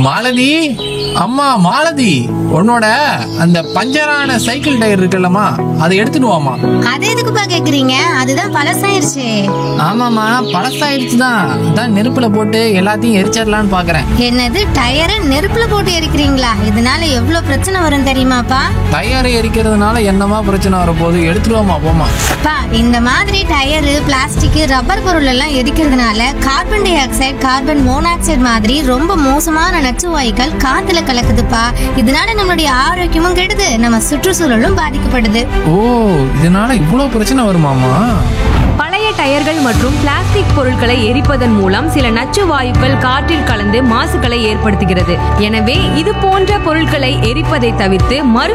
மாலதி, அம்மா மாலதி, உன்னோட அந்த பஞ்சரான சைக்கிள் டயர் இருக்குல்லம்மா, அதை எடுத்துட்டு வாமா. அது எதுக்குப்பா கேக்குறீங்க? அதுதான் பழசாயிருச்சு. ஆமாம்மா, பழசாயிடுச்சு தான். அதான் நெருப்புல போட்டு எல்லாத்தையும் எரிச்சிடலான்னு பாக்குறேன். என்னது, டயரை நெருப்புல போட்டு எரிக்கிறீங்களா? இதனால எவ்வளவு பிரச்சனை வரும் தெரியுமாப்பா? டயரை எரிக்கிறதுனால என்னமா பிரச்சனை வரப்போகுது? எடுத்துட்டு வாமா, போமா. பா, இந்த மாதிரி டயரு, பிளாஸ்டிக், ரப்பர் பொருள் எல்லாம் எரிக்கிறதுனால carbon di oxide, carbon monoxide மாதிரி ரொம்ப மோசமான நச்சு வாயுக்கள் காத்துல கலக்குதுப்பா. இதனால நம்மளுடைய ஆரோக்கியமும் கெடுது, நம்ம சுற்றுச்சூழலும் பாதிக்கப்படுது. ஓ, இதனால இவ்வளவு பிரச்சனை வருமாமா? பழைய டயர்கள் மற்றும் பிளாஸ்டிக் பொருட்களை எரிப்பதன் மூலம் சில நச்சு வாயுக்கள் காற்றில் கலந்து மாசுகளை ஏற்படுத்துகிறது. எனவே இது போன்ற பொருட்களை எரிப்பதை தவிர்த்து மறு